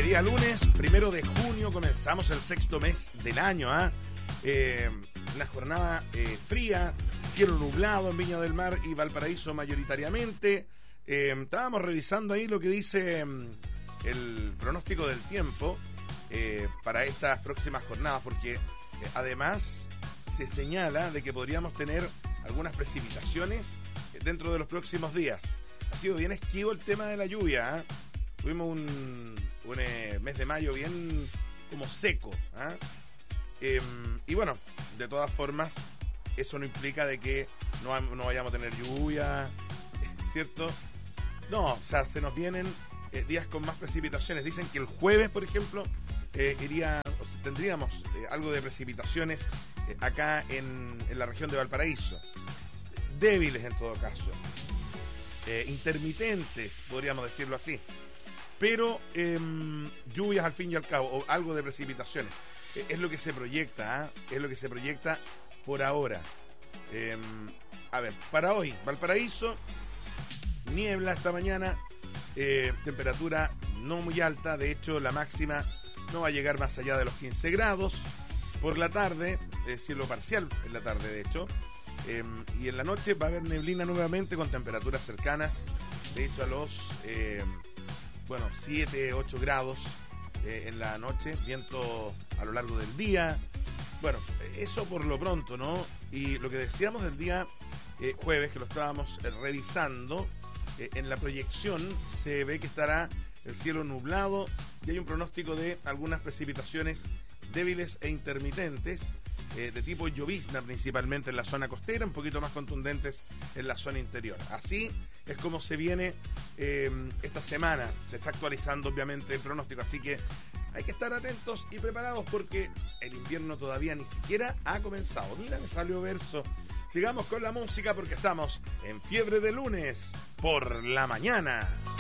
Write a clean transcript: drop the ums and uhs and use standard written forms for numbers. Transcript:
Día lunes, 1 de junio, comenzamos el sexto mes del año. Una jornada fría, cielo nublado en Viña del Mar y Valparaíso mayoritariamente. Estábamos revisando ahí lo que dice el pronóstico del tiempo para estas próximas jornadas, porque además se señala de que podríamos tener algunas precipitaciones dentro de los próximos días. Ha sido bien esquivo el tema de la lluvia. Tuvimos un mes de mayo bien como seco. Y bueno, de todas formas, eso no implica de que no vayamos a tener lluvia, ¿cierto? No, o sea, se nos vienen días con más precipitaciones. Dicen que el jueves, por ejemplo, tendríamos algo de precipitaciones acá en la región de Valparaíso. Débiles en todo caso. Intermitentes, podríamos decirlo así. Pero lluvias al fin y al cabo, o algo de precipitaciones. Es lo que se proyecta, es lo que se proyecta por ahora. A ver, para hoy, Valparaíso, niebla esta mañana, temperatura no muy alta, de hecho la máxima no va a llegar más allá de los 15 grados. Por la tarde, cielo parcial en la tarde de hecho, y en la noche va a haber neblina nuevamente con temperaturas cercanas, de hecho a los 7, 8 grados en la noche, viento a lo largo del día. Bueno, eso por lo pronto, ¿no? Y lo que decíamos del día jueves, que lo estábamos revisando, en la proyección se ve que estará el cielo nublado y hay un pronóstico de algunas precipitaciones débiles e intermitentes, de tipo llovizna principalmente en la zona costera, un poquito más contundentes en la zona interior. Así es como se viene esta semana. Se está actualizando obviamente el pronóstico, así que hay que estar atentos y preparados porque el invierno todavía ni siquiera ha comenzado. Mira, me salió verso. Sigamos con la música porque estamos en Fiebre de Lunes por la mañana.